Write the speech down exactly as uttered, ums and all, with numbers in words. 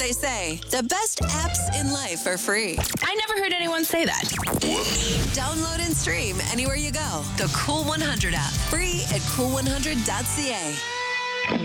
they say, the best apps in life are free. I never heard anyone say that. Download and stream anywhere you go. The Cool one hundred app. Free at cool one hundred dot c a.